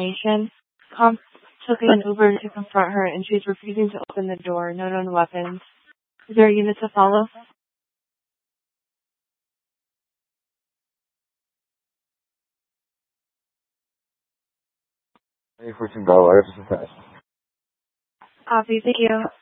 information. Cops took an Uber to confront her, and she's refusing to open the door. No known weapons. Is there a unit to follow? 14 Bravo, I represent. Copy. Thank you.